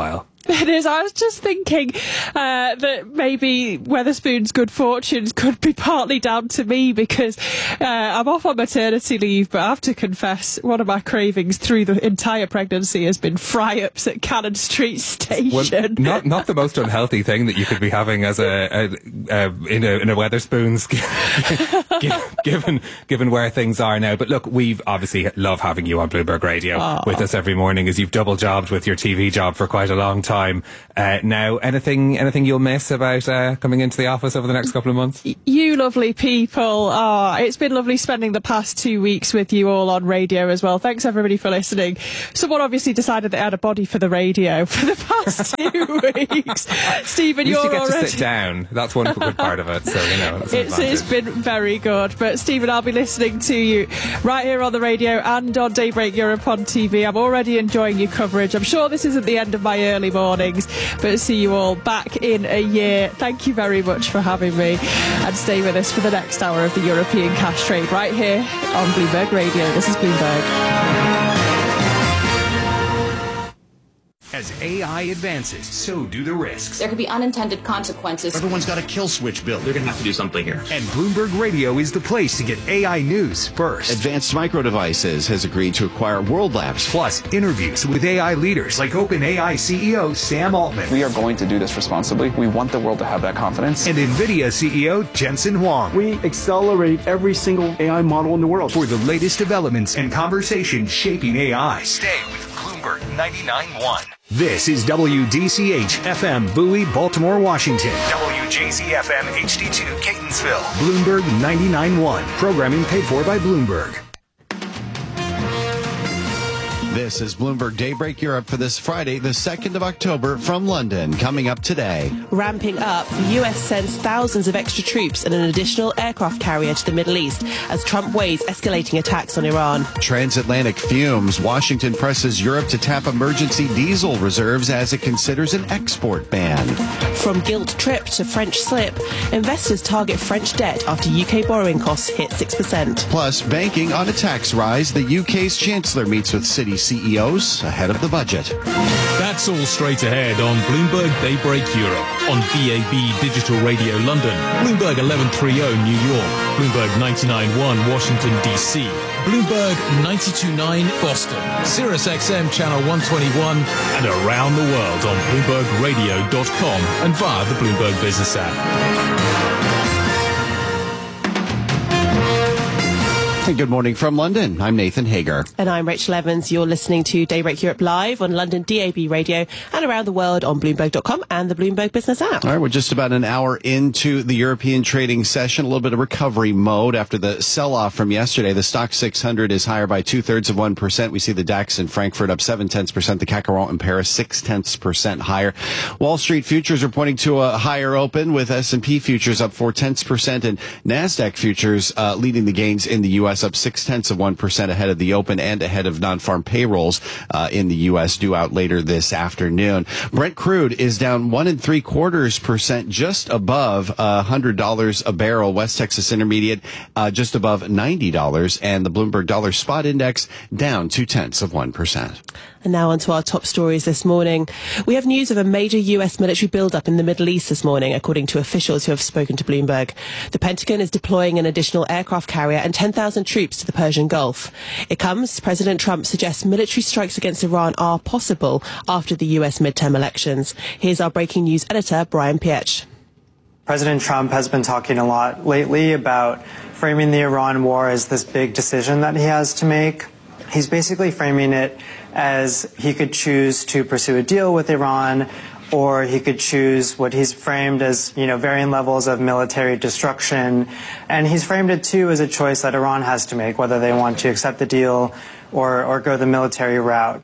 It is. I was just thinking uh, that maybe Weatherspoon's good fortunes could be partly down to me because uh, I'm off on maternity leave, but I have to confess one of my cravings through the entire pregnancy has been fry-ups at Cannon Street Station. Well, not not the most unhealthy thing that you could be having as a, a, a in a in a Weatherspoons, given given where things are now. But look, we've obviously love having you on Bloomberg Radio oh. with us every morning, as you've double jobbed with your T V job for quite a long time. Time. Uh, now, anything anything you'll miss about uh, coming into the office over the next couple of months? You lovely people. Oh, it's been lovely spending the past two weeks with you all on radio as well. Thanks everybody for listening. Someone obviously decided they had a body for the radio for the past two weeks. Stephen, you're you get already... to sit down. That's one good part of it. So, you know, it's, it's been very good. But Stephen, I'll be listening to you right here on the radio and on Daybreak Europe on T V. I'm already enjoying your coverage. I'm sure this isn't the end of my early morning. Mornings, but see you all back in a year. Thank you very much for having me, and stay with us for the next hour of the European cash trade right here on Bloomberg Radio. This is Bloomberg. As A I advances, so do the risks. There could be unintended consequences. Everyone's got a kill switch built. They're going to have to do something here. And Bloomberg Radio is the place to get A I news first. Advanced Micro Devices has agreed to acquire World Labs. Plus, interviews with A I leaders like OpenAI C E O Sam Altman. We are going to do this responsibly. We want the world to have that confidence. And NVIDIA C E O Jensen Huang. We accelerate every single A I model in the world. For the latest developments and conversations shaping A I, stay with Bloomberg ninety-nine point one. This is W D C H F M Bowie, Baltimore, Washington. W J Z F M H D two Catonsville. Bloomberg ninety-nine point one. Programming paid for by Bloomberg. This is Bloomberg Daybreak Europe for this Friday, the second of October, from London. Coming up today. Ramping up, the U S sends thousands of extra troops and an additional aircraft carrier to the Middle East as Trump weighs escalating attacks on Iran. Transatlantic fumes. Washington presses Europe to tap emergency diesel reserves as it considers an export ban. From gilt trip to French slip, investors target French debt after U K borrowing costs hit six percent. Plus, banking on a tax rise. The U K's Chancellor meets with city C E Os ahead of the budget. That's all straight ahead on Bloomberg Daybreak Europe, on B A B Digital Radio London, Bloomberg eleven thirty New York, Bloomberg ninety-nine point one Washington, D C, Bloomberg ninety-two point nine Boston, Sirius X M Channel one twenty-one, and around the world on Bloomberg Radio dot com and via the Bloomberg Business app. Good morning from London. I'm Nathan Hager. And I'm Rachel Evans. You're listening to Daybreak Europe live on London D A B Radio and around the world on Bloomberg dot com and the Bloomberg Business app. All right, we're just about an hour into the European trading session. A little bit of recovery mode after the sell-off from yesterday. The Stock six hundred is higher by two-thirds of one percent. We see the DAX in Frankfurt up seven-tenths percent. The C A C forty in Paris six-tenths percent higher. Wall Street futures are pointing to a higher open with S and P futures up four-tenths percent and NASDAQ futures uh, leading the gains in the U S up six-tenths of one percent ahead of the open and ahead of non-farm payrolls uh, in the U S due out later this afternoon. Brent crude is down one and three quarters percent, just above uh, one hundred dollars a barrel. West Texas Intermediate uh, just above ninety dollars, and the Bloomberg Dollar Spot Index down two-tenths of one percent. And now on to our top stories this morning. We have news of a major U S military buildup in the Middle East this morning, according to officials who have spoken to Bloomberg. The Pentagon is deploying an additional aircraft carrier and ten thousand troops to the Persian Gulf. It comes as President Trump suggests military strikes against Iran are possible after the U S midterm elections. Here's our breaking news editor, Brian Pietsch. President Trump has been talking a lot lately about framing the Iran war as this big decision that he has to make. He's basically framing it as he could choose to pursue a deal with Iran, or he could choose what he's framed as, you know, varying levels of military destruction. And he's framed it, too, as a choice that Iran has to make, whether they want to accept the deal or, or go the military route.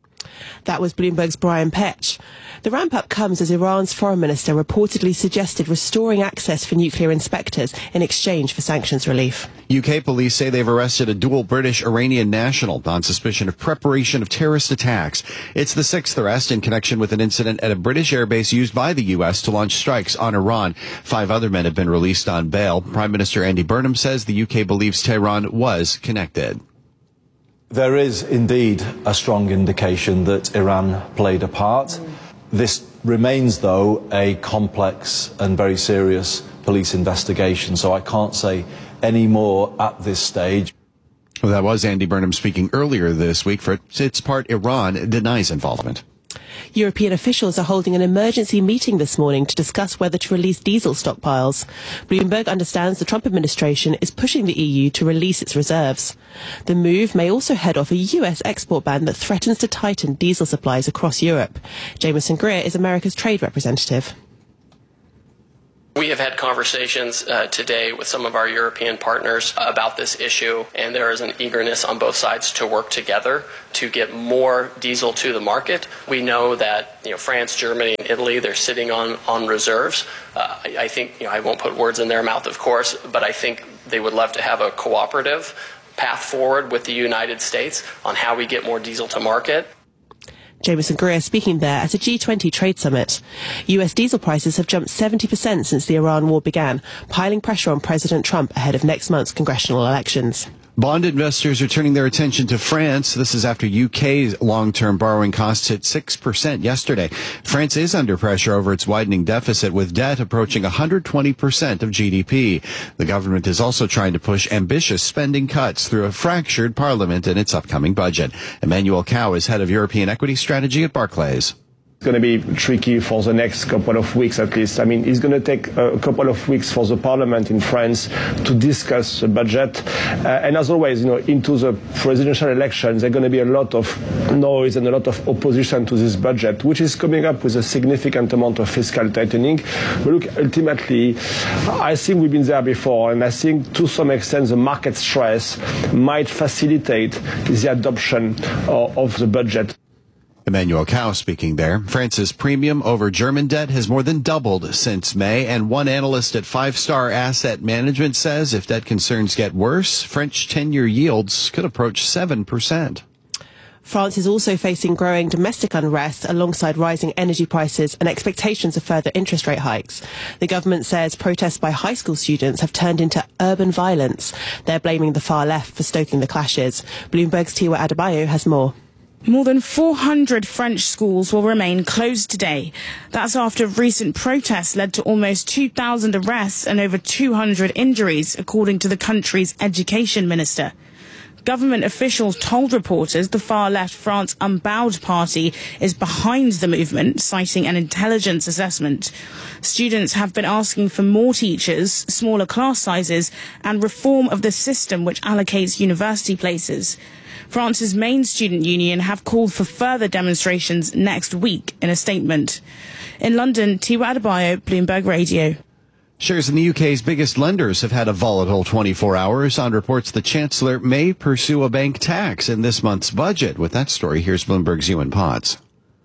That was Bloomberg's Brian Pietsch. The ramp-up comes as Iran's foreign minister reportedly suggested restoring access for nuclear inspectors in exchange for sanctions relief. U K police say they've arrested a dual British-Iranian national on suspicion of preparation of terrorist attacks. It's the sixth arrest in connection with an incident at a British airbase used by the U S to launch strikes on Iran. Five other men have been released on bail. Prime Minister Andy Burnham says the U K believes Tehran was connected. There is indeed a strong indication that Iran played a part. This remains, though, a complex and very serious police investigation, so I can't say any more at this stage. Well, that was Andy Burnham speaking earlier this week. For its part, Iran denies involvement. European officials are holding an emergency meeting this morning to discuss whether to release diesel stockpiles. Bloomberg understands the Trump administration is pushing the E U to release its reserves. The move may also head off a U S export ban that threatens to tighten diesel supplies across Europe. Jameson Greer is America's trade representative. We have had conversations uh, today with some of our European partners about this issue, and there is an eagerness on both sides to work together to get more diesel to the market. We know that you know France, Germany, and Italy, they're sitting on, on reserves. Uh, I, I think, you know, I won't put words in their mouth, of course, but I think they would love to have a cooperative path forward with the United States on how we get more diesel to market. Jameson Greer speaking there at a G twenty trade summit. U S diesel prices have jumped seventy percent since the Iran war began, piling pressure on President Trump ahead of next month's congressional elections. Bond investors are turning their attention to France. This is after U K's long-term borrowing costs hit six percent yesterday. France is under pressure over its widening deficit, with debt approaching one hundred twenty percent of G D P. The government is also trying to push ambitious spending cuts through a fractured parliament in its upcoming budget. Emmanuel Cao is head of European equity strategy at Barclays. It's going to be tricky for the next couple of weeks at least. I mean, it's going to take a couple of weeks for the parliament in France to discuss the budget. Uh, and as always, you know, into the presidential elections, there's going to be a lot of noise and a lot of opposition to this budget, which is coming up with a significant amount of fiscal tightening. But look, ultimately, I think we've been there before, and I think to some extent the market stress might facilitate the adoption of, of the budget. Emmanuel Cao speaking there. France's premium over German debt has more than doubled since May, and one analyst at Five Star Asset Management says if debt concerns get worse, French ten-year yields could approach seven percent. France is also facing growing domestic unrest alongside rising energy prices and expectations of further interest rate hikes. The government says protests by high school students have turned into urban violence. They're blaming the far left for stoking the clashes. Bloomberg's Tiwa Adebayo has more. More than four hundred French schools will remain closed today. That's after recent protests led to almost two thousand arrests and over two hundred injuries, according to the country's education minister. Government officials told reporters the far-left France Unbowed party is behind the movement, citing an intelligence assessment. Students have been asking for more teachers, smaller class sizes, and reform of the system which allocates university places. France's main student union have called for further demonstrations next week in a statement. In London, Tiwa Adebayo, Bloomberg Radio. Shares in the U K's biggest lenders have had a volatile twenty-four hours on reports the Chancellor may pursue a bank tax in this month's budget. With that story, here's Bloomberg's Ewan Potts.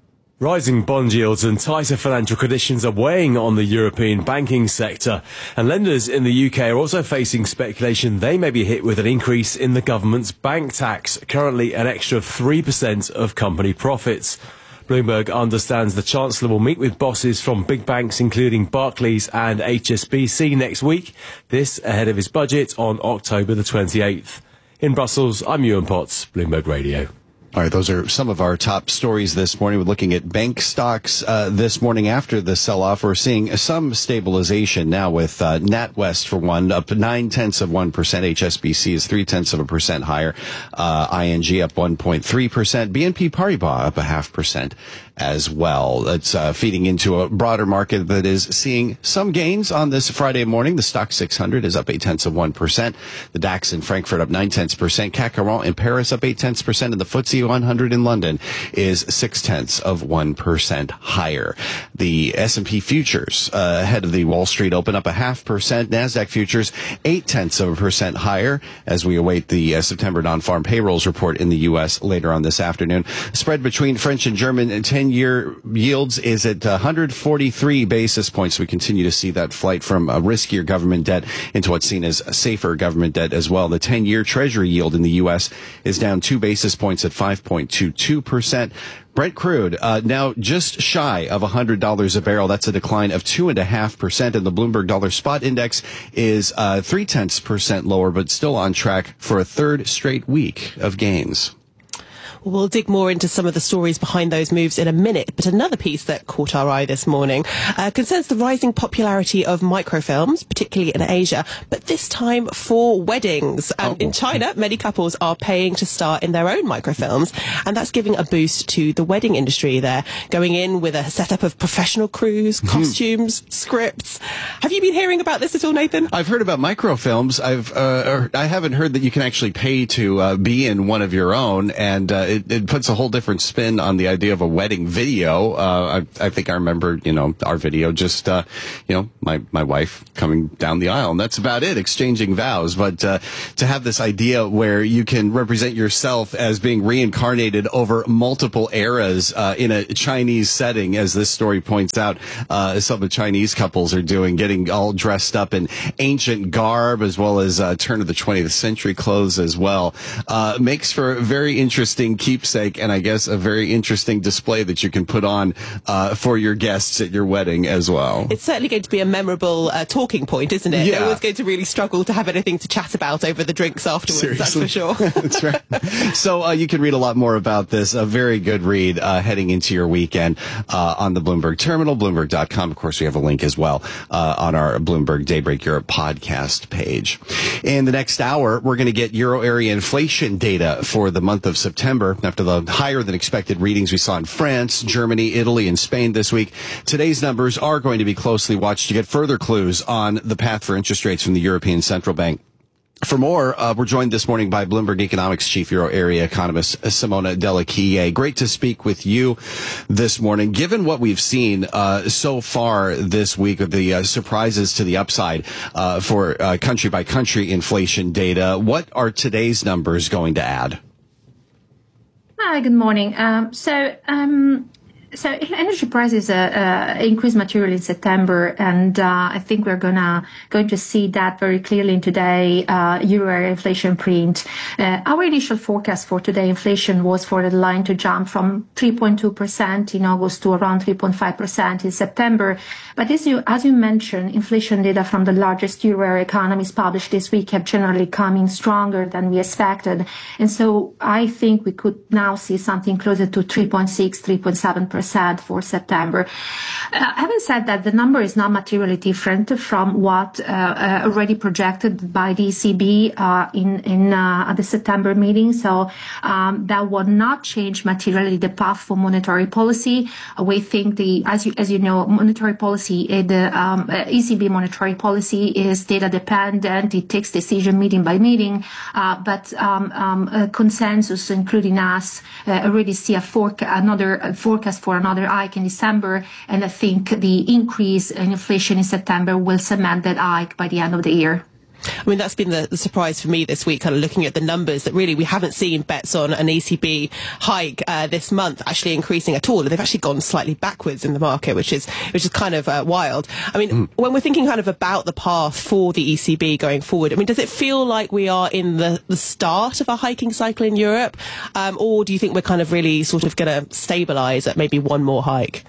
Rising bond yields and tighter financial conditions are weighing on the European banking sector, and lenders in the U K are also facing speculation they may be hit with an increase in the government's bank tax, currently an extra three percent of company profits. Bloomberg understands the Chancellor will meet with bosses from big banks including Barclays and H S B C next week, this ahead of his budget on October the twenty-eighth. In Brussels, I'm Ewan Potts, Bloomberg Radio. All right, those are some of our top stories this morning. We're looking at bank stocks uh, this morning after the sell-off. We're seeing some stabilization now with uh, NatWest, for one, up nine-tenths of one percent. H S B C is three-tenths of a percent higher. Uh, I N G up one point three percent. B N P Paribas up a half percent as well. It's uh, feeding into a broader market that is seeing some gains on this Friday morning. The Stock six hundred is up eight-tenths of one percent. The DAX in Frankfurt up nine-tenths percent. C A C forty in Paris up eight-tenths percent. And the F T S E one hundred in London is six-tenths of one percent higher. The S and P futures uh, ahead of the Wall Street Open up a half percent. NASDAQ futures eight-tenths of a percent higher as we await the uh, September non-farm payrolls report in the U S later on this afternoon. Spread between French and German ten-year yields is at one hundred forty-three basis points. We continue to see that flight from a riskier government debt into what's seen as safer government debt as well. The ten-year Treasury yield in the U S is down two basis points at five point two two percent. Brent crude uh, now just shy of one hundred dollars a barrel. That's a decline of two point five percent. And the Bloomberg Dollar Spot Index is uh, three-tenths percent lower, but still on track for a third straight week of gains. Well, we'll dig more into some of the stories behind those moves in a minute, but another piece that caught our eye this morning uh, concerns the rising popularity of microfilms, particularly in Asia, but this time for weddings. Um, oh. In China, many couples are paying to star in their own microfilms, and that's giving a boost to the wedding industry there, going in with a setup of professional crews, costumes, mm. scripts. Have you been hearing about this at all, Nathan? I've heard about microfilms. I've uh, I haven't heard that you can actually pay to uh, be in one of your own, and uh, it, it puts a whole different spin on the idea of a wedding video. Uh, I, I think I remember, you know, our video just, uh, you know, my, my wife coming down the aisle, and that's about it, exchanging vows. But uh, to have this idea where you can represent yourself as being reincarnated over multiple eras uh, in a Chinese setting, as this story points out, uh, some of the Chinese couples are doing, getting all dressed up in ancient garb as well as uh, turn of the twentieth century clothes as well, uh, makes for a very interesting keepsake, and I guess a very interesting display that you can put on uh, for your guests at your wedding as well. It's certainly going to be a memorable uh, talking point, isn't it? Yeah. No one's going to really struggle to have anything to chat about over the drinks afterwards. Seriously. That's for sure. That's right. So uh, you can read a lot more about this. A very good read uh, heading into your weekend uh, on the Bloomberg Terminal, Bloomberg dot com. Of course, we have a link as well uh, on our Bloomberg Daybreak Europe podcast page. In the next hour, we're going to get Euro area inflation data for the month of September after the higher than expected readings we saw in France, Germany, Italy, and Spain this week. Today's numbers are going to be closely watched to get further clues on the path for interest rates from the European Central Bank. For more, uh, we're joined this morning by Bloomberg Economics Chief Euro Area Economist Simona Dellachille. Great to speak with you this morning. Given what we've seen uh, so far this week of the uh, surprises to the upside uh, for uh, country-by-country inflation data, what are today's numbers going to add? Hi, good morning. Um, so, um, so energy prices uh, uh, increased materially in September, and uh, I think we're gonna going to see that very clearly in today uh, euro area inflation print. Uh, our initial forecast for today inflation was for the line to jump from three point two percent in August to around three point five percent in September. But as you as you mentioned, inflation data from the largest euro area economies published this week have generally come in stronger than we expected, and so I think we could now see something closer to three point six, three point seven percent for September. Uh, having said that, the number is not materially different from what uh, uh, already projected by the E C B uh, in in uh, at the September meeting. So um, that will not change materially the path for monetary policy. Uh, we think the, as you as you know, monetary policy, uh, the um, uh, E C B monetary policy is data dependent. It takes decision meeting by meeting, uh, but um, um, a consensus, including us, uh, already see a forecast, another a forecast for another hike in December, and I think the increase in inflation in September will cement that hike by the end of the year. I mean, that's been the, the surprise for me this week, kind of looking at the numbers, that really we haven't seen bets on an E C B hike uh, this month actually increasing at all. They've actually gone slightly backwards in the market, which is which is kind of uh, wild. I mean, mm. when we're thinking kind of about the path for the E C B going forward, I mean, does it feel like we are in the, the start of a hiking cycle in Europe? Um, or do you think we're kind of really sort of going to stabilise at maybe one more hike?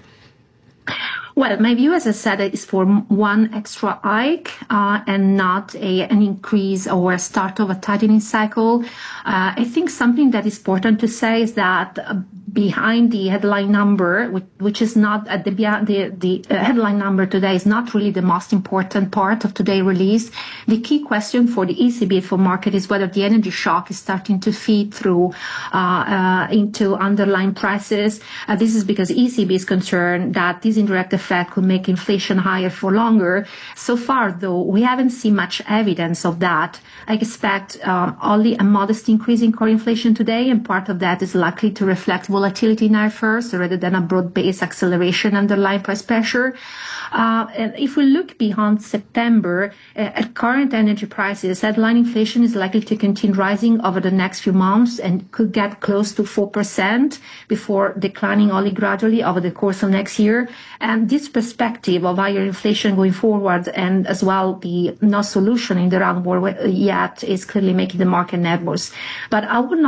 Well, my view, as I said, is for one extra hike uh, and not a, an increase or a start of a tightening cycle. Uh, I think something that is important to say is that uh, behind the headline number, which, which is not at the the, the uh, headline number today, is not really the most important part of today's release. The key question for the E C B for market is whether the energy shock is starting to feed through uh, uh, into underlying prices. Uh, this is because E C B is concerned that this indirect effect could make inflation higher for longer. So far, though, we haven't seen much evidence of that. I expect um, only a modest increase in core inflation today, and part of that is likely to reflect volatility in I F R S rather than a broad-based acceleration underlying price pressure. Uh, and if we look beyond September, uh, at current energy prices, headline inflation is likely to continue rising over the next few months and could get close to four percent before declining only gradually over the course of next year. And this perspective of higher inflation going forward, and as well the no solution in the Iran war yet, is clearly making the market nervous. But I would not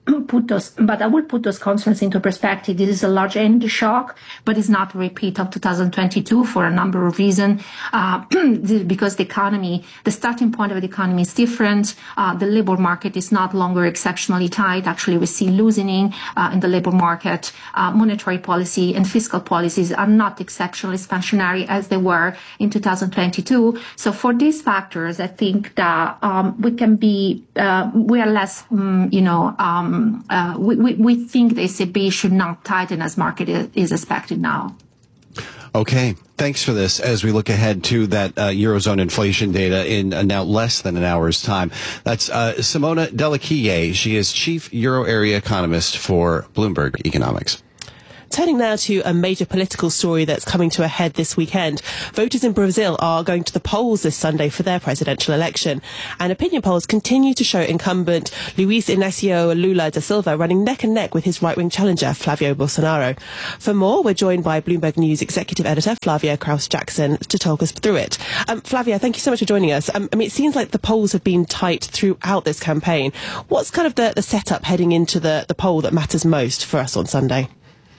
put those, but I will put those concerns into perspective. This is a large energy shock, but it's not a repeat of two thousand twenty-two for a number of reasons. Uh, because the economy, the starting point of the economy is different. Uh, the labor market is not longer exceptionally tight. Actually, we see loosening uh, in the labor market. Uh, monetary policy and fiscal policies are not exceptionally expansionary as they were in two thousand twenty-two. So for these factors, I think that um, we can be, uh, we are less, um, you know, um, Uh, we, we, we think the E C B should not tighten as market is, is expected now. Okay. Thanks for this as we look ahead to that uh, Eurozone inflation data in uh, now less than an hour's time. That's uh, Simona Delaquille. She is Chief Euro Area Economist for Bloomberg Economics. Turning now to a major political story that's coming to a head this weekend. Voters in Brazil are going to the polls this Sunday for their presidential election. And opinion polls continue to show incumbent Luiz Inácio Lula da Silva running neck and neck with his right-wing challenger, Flavio Bolsonaro. For more, we're joined by Bloomberg News executive editor, Flavia Kraus-Jackson, to talk us through it. Um, Flavia, thank you so much for joining us. Um, I mean, it seems like the polls have been tight throughout this campaign. What's kind of the, the setup heading into the, the poll that matters most for us on Sunday?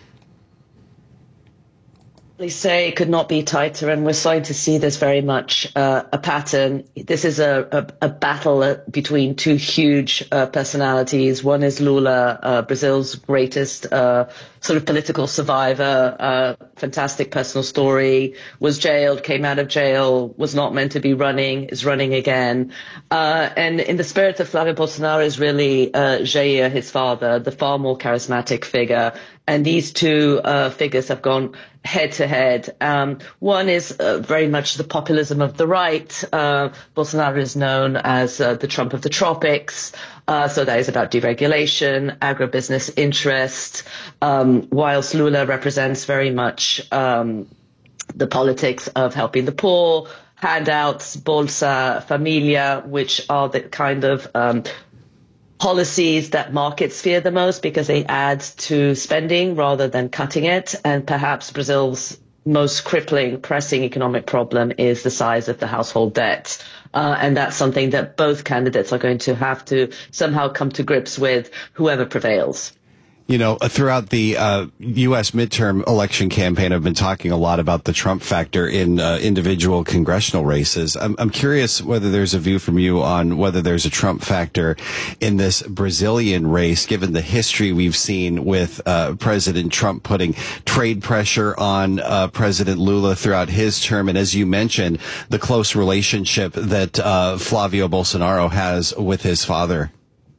Say it could not be tighter, and we're starting to see this very much uh, a pattern. This is a, a, a battle uh, between two huge uh, personalities. One is Lula, uh, Brazil's greatest uh, sort of political survivor, uh, fantastic personal story, was jailed, came out of jail, was not meant to be running, is running again. Uh, and in the spirit of Flavio Bolsonaro is really uh, Jair, his father, the far more charismatic figure. And these two uh, figures have gone head to head. Um, one is uh, very much the populism of the right. Uh, Bolsonaro is known as uh, the Trump of the tropics. Uh, so that is about deregulation, agribusiness interest, um, whilst Lula represents very much um, the politics of helping the poor, handouts, Bolsa Familia, which are the kind of um, policies that markets fear the most because they add to spending rather than cutting it. And perhaps Brazil's most crippling, pressing economic problem is the size of the household debt. Uh, and that's something that both candidates are going to have to somehow come to grips with, whoever prevails. You know, throughout the uh, U S midterm election campaign, I've been talking a lot about the Trump factor in uh, individual congressional races. I'm, I'm curious whether there's a view from you on whether there's a Trump factor in this Brazilian race, given the history we've seen with uh, President Trump putting trade pressure on uh, President Lula throughout his term. And as you mentioned, the close relationship that uh, Flavio Bolsonaro has with his father.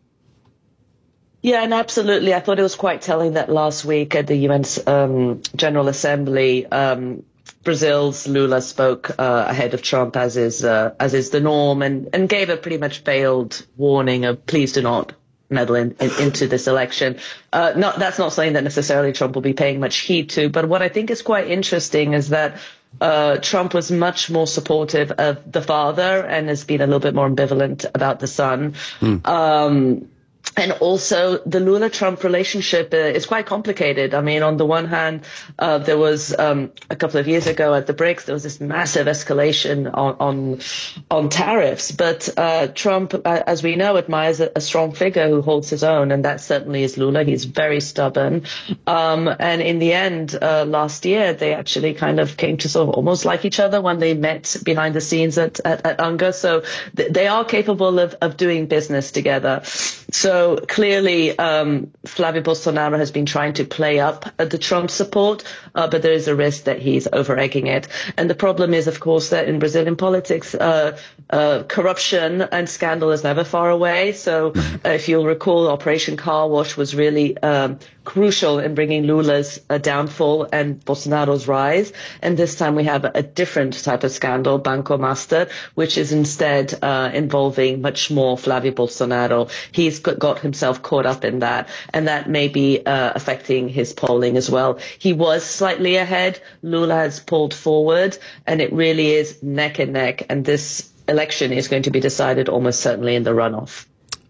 Yeah, and absolutely. I thought it was quite telling that last week at the U N's um, General Assembly, um, Brazil's Lula spoke uh, ahead of Trump, as is uh, as is the norm, and, and gave a pretty much veiled warning of please do not meddle in, in, into this election. Uh, not, that's not something that necessarily Trump will be paying much heed to. But what I think is quite interesting is that uh, Trump was much more supportive of the father and has been a little bit more ambivalent about the son. Mm. Um, And also, the Lula-Trump relationship uh, is quite complicated. I mean, on the one hand, uh, there was um, a couple of years ago at the BRICS, there was this massive escalation on on, on tariffs. But uh, Trump, uh, as we know, admires a, a strong figure who holds his own, and that certainly is Lula. He's very stubborn. Um, and in the end, uh, last year, they actually kind of came to sort of almost like each other when they met behind the scenes at, at, at UNGA. So th- they are capable of, of doing business together. So clearly, um, Flavio Bolsonaro has been trying to play up uh, the Trump support, uh, but there is a risk that he's over-egging it. And the problem is, of course, that in Brazilian politics, uh, uh, corruption and scandal is never far away. So uh, if you'll recall, Operation Car Wash was really um, crucial in bringing Lula's uh, downfall and Bolsonaro's rise. And this time we have a different type of scandal, Banco Master, which is instead uh, involving much more Flavio Bolsonaro. He's got himself caught up in that, and that may be uh, affecting his polling as well. He was slightly ahead. Lula has pulled forward, and it really is neck and neck. And this election is going to be decided almost certainly in the runoff.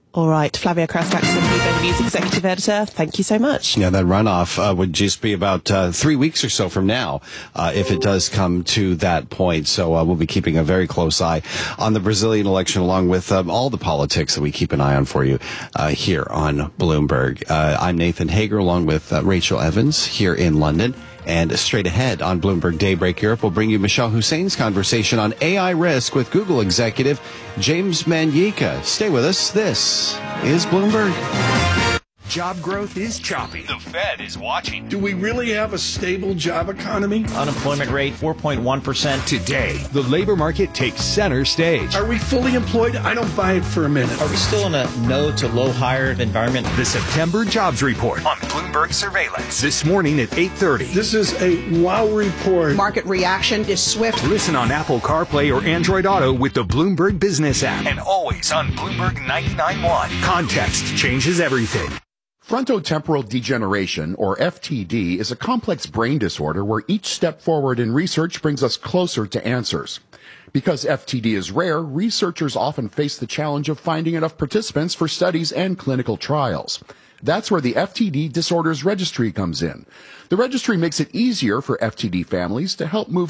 All right, Flavia Kraus-Jackson, Bloomberg News Executive Editor, thank you so much. Yeah, that runoff uh, would just be about uh, three weeks or so from now, uh, if it does come to that point. So uh, we'll be keeping a very close eye on the Brazilian election, along with um, all the politics that we keep an eye on for you uh, here on Bloomberg. Uh, I'm Nathan Hager, along with uh, Rachel Evans here in London. And straight ahead on Bloomberg Daybreak Europe, we'll bring you Michelle Hussein's conversation on A I risk with Google executive James Manyika. Stay with us. This is Bloomberg. Job growth is choppy. The Fed is watching. Do we really have a stable job economy? Unemployment rate four point one percent. Today, the labor market takes center stage. Are we fully employed? I don't buy it for a minute. Are we still in a no to low hire environment? The September Jobs Report on Bloomberg Surveillance. This morning at eight thirty. This is a wow report. Market reaction is swift. Listen on Apple CarPlay or Android Auto with the Bloomberg Business app. And always on Bloomberg ninety-nine point one. Context changes everything. Frontotemporal degeneration, or F T D, is a complex brain disorder where each step forward in research brings us closer to answers. Because F T D is rare, researchers often face the challenge of finding enough participants for studies and clinical trials. That's where the F T D Disorders Registry comes in. The registry makes it easier for F T D families to help move